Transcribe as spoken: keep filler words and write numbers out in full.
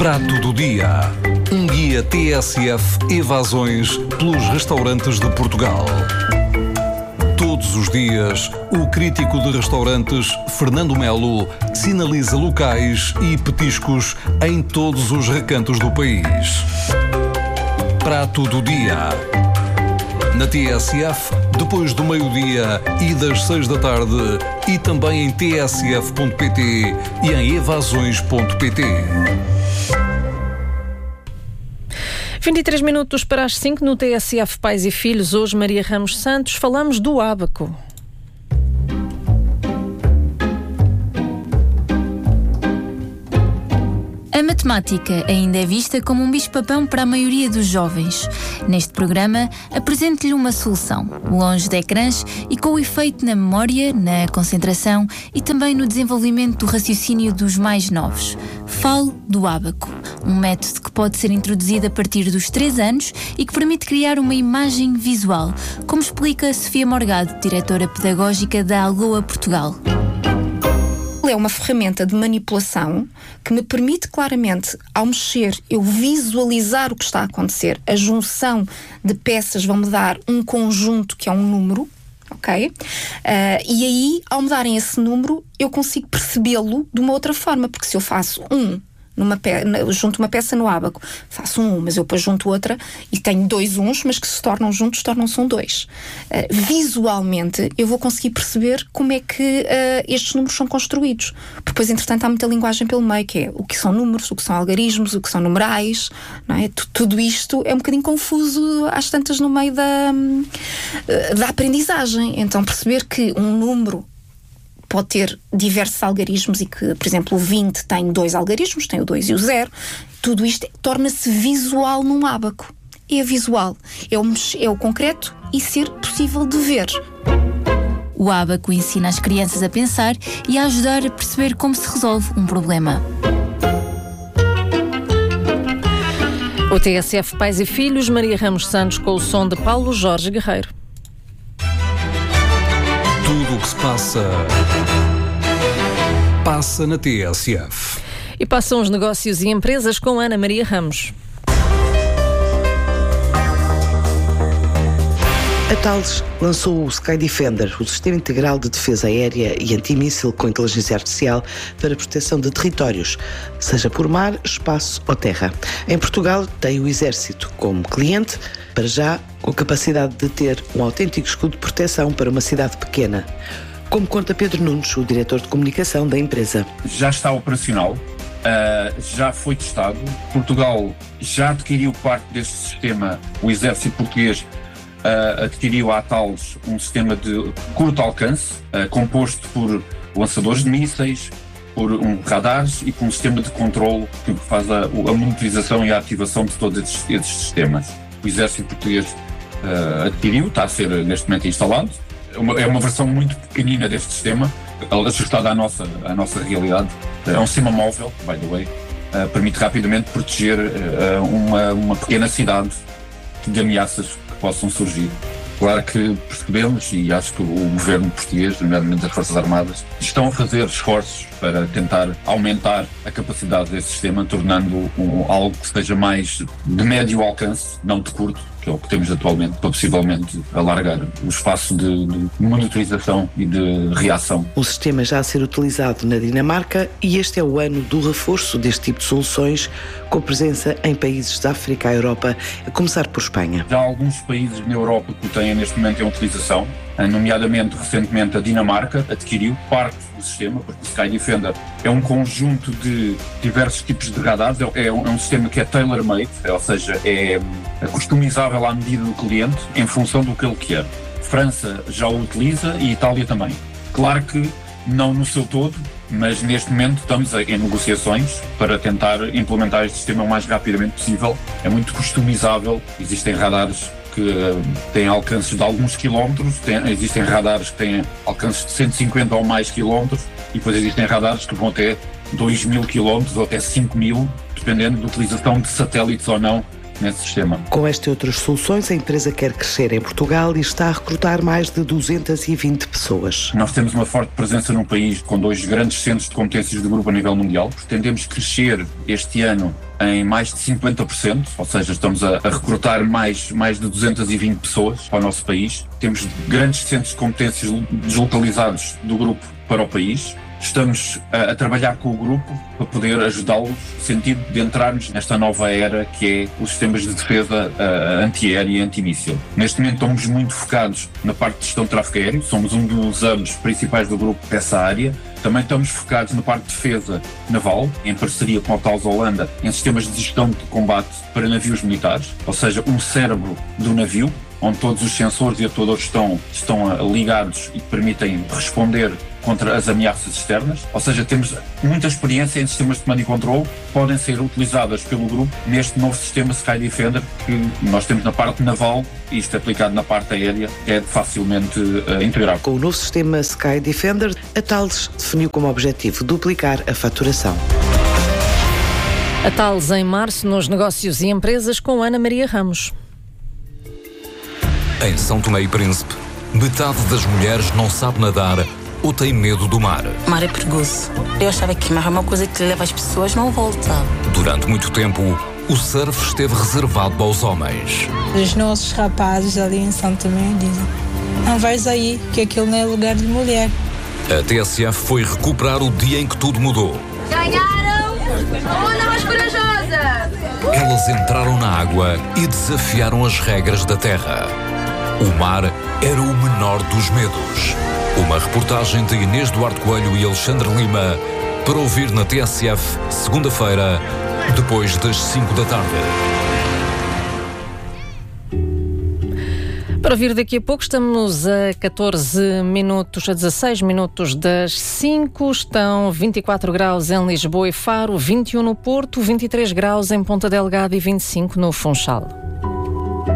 Prato do Dia. Um guia T S F Evasões pelos restaurantes de Portugal. Todos os dias, o crítico de restaurantes Fernando Melo sinaliza locais e petiscos em todos os recantos do país. Prato do Dia. Na T S F, depois do meio-dia e das seis da tarde, e também em t s f ponto p t e em evasões ponto p t. vinte e três minutos para as cinco no T S F Pais e Filhos. Hoje, Maria Ramos Santos, falamos do ábaco. A matemática ainda é vista como um bicho-papão para a maioria dos jovens. Neste programa, apresento-lhe uma solução, longe de ecrãs e com efeito na memória, na concentração e também no desenvolvimento do raciocínio dos mais novos. Falo do ábaco, um método que pode ser introduzido a partir dos três anos e que permite criar uma imagem visual, como explica Sofia Morgado, diretora pedagógica da Algoa Portugal. É uma ferramenta de manipulação que me permite claramente, ao mexer, eu visualizar o que está a acontecer. A junção de peças vão-me dar um conjunto que é um número, ok? Uh, e aí, ao me darem esse número, eu consigo percebê-lo de uma outra forma, porque se eu faço um, numa pe- junto uma peça no ábaco, faço um, mas eu depois junto outra e tenho dois uns, mas que se tornam juntos, tornam-se um dois. Uh, visualmente, eu vou conseguir perceber como é que uh, estes números são construídos. Porque depois, entretanto, há muita linguagem pelo meio, que é o que são números, o que são algarismos, o que são numerais, não é? T- tudo isto é um bocadinho confuso às tantas no meio da, uh, da aprendizagem. Então, perceber que um número pode ter diversos algarismos e que, por exemplo, o vinte tem dois algarismos, tem o dois e o zero. Tudo isto torna-se visual num ábaco. É visual, é o, é o concreto e ser possível de ver. O ábaco ensina as crianças a pensar e a ajudar a perceber como se resolve um problema. O T S F Pais e Filhos, Maria Ramos Santos, com o som de Paulo Jorge Guerreiro. Tudo o que se passa, passa na T S F. E passam os negócios e empresas com Ana Maria Ramos. A Thales lançou o Sky Defender, o sistema integral de defesa aérea e antimíssil com inteligência artificial para proteção de territórios, seja por mar, espaço ou terra. Em Portugal tem o Exército como cliente, para já com capacidade de ter um autêntico escudo de proteção para uma cidade pequena. Como conta Pedro Nunes, o diretor de comunicação da empresa. Já está operacional, uh, já foi testado. Portugal já adquiriu parte deste sistema. O Exército Português Uh, adquiriu à Thales um sistema de curto alcance, uh, composto por lançadores de mísseis, por um radares e por um sistema de controle que faz a, a monitorização e a ativação de todos esses, esses sistemas. O Exército Português uh, adquiriu, está a ser neste momento instalado. É uma, é uma versão muito pequenina deste sistema, ajustada à nossa, à nossa realidade. É um sistema móvel, by the way, uh, permite rapidamente proteger uh, uma, uma pequena cidade de ameaças possam surgir. Claro que percebemos, e acho que o governo português, nomeadamente as Forças Armadas, estão a fazer esforços para tentar aumentar a capacidade desse sistema, tornando um, algo que seja mais de médio alcance, não de curto, que é o que temos atualmente, para possivelmente alargar o espaço de, de monitorização e de reação. O sistema já a ser utilizado na Dinamarca e este é o ano do reforço deste tipo de soluções, com presença em países da África à Europa, a começar por Espanha. Já há alguns países na Europa que o têm neste momento em utilização, nomeadamente recentemente a Dinamarca adquiriu parte do sistema, porque o Sky Defender é um conjunto de diversos tipos de radares, é um, é um sistema que é tailor-made, ou seja, é, é customizável à medida do cliente em função do que ele quer. França já o utiliza e Itália também. Claro que não no seu todo, mas neste momento estamos em negociações para tentar implementar este sistema o mais rapidamente possível. É muito customizável, existem radares que têm alcances de alguns quilómetros, tem, existem radares que têm alcances de cento e cinquenta ou mais quilómetros e depois existem radares que vão até dois mil quilómetros ou até cinco mil, dependendo da utilização de satélites ou não nesse sistema. Com esta e outras soluções, a empresa quer crescer em Portugal e está a recrutar mais de duzentas e vinte pessoas. Nós temos uma forte presença num país com dois grandes centros de competências do grupo a nível mundial. Pretendemos crescer este ano em mais de cinquenta por cento, ou seja, estamos a, a recrutar mais, mais de duzentas e vinte pessoas para o nosso país. Temos grandes centros de competências deslocalizados do grupo para o país. Estamos a, a trabalhar com o grupo para poder ajudá-los no sentido de entrarmos nesta nova era que é os sistemas de defesa uh, antiaérea e antimíssil. Neste momento estamos muito focados na parte de gestão de tráfego aéreo, somos um dos hubs principais do grupo dessa área. Também estamos focados na parte de defesa naval, em parceria com a Thales Holanda, em sistemas de gestão de combate para navios militares, ou seja, um cérebro do navio, onde todos os sensores e atuadores estão, estão ligados e permitem responder contra as ameaças externas. Ou seja, temos muita experiência em sistemas de comando e controle que podem ser utilizadas pelo grupo neste novo sistema Sky Defender que nós temos na parte naval e isto é aplicado na parte aérea, que é facilmente uh, integrável. Com o novo sistema Sky Defender, a Thales definiu como objetivo duplicar a faturação. A Thales em março nos negócios e empresas com Ana Maria Ramos. Em São Tomé e Príncipe, metade das mulheres não sabe nadar ou tem medo do mar. O mar é perigoso. Eu achava que mar é uma coisa que leva as pessoas não volta. Durante muito tempo, o surf esteve reservado aos homens. Os nossos rapazes ali em São Tomé dizem: não vais aí, que aquilo não é lugar de mulher. A T S F foi recuperar o dia em que tudo mudou. Ganharam! Onda mais corajosa! Elas entraram na água e desafiaram as regras da terra. O mar era o menor dos medos. Uma reportagem de Inês Duarte Coelho e Alexandre Lima para ouvir na T S F, segunda-feira, depois das cinco da tarde. Para ouvir daqui a pouco, estamos a catorze minutos, a dezasseis minutos das cinco. Estão vinte e quatro graus em Lisboa e Faro, vinte e um no Porto, vinte e três graus em Ponta Delgada e vinte e cinco no Funchal.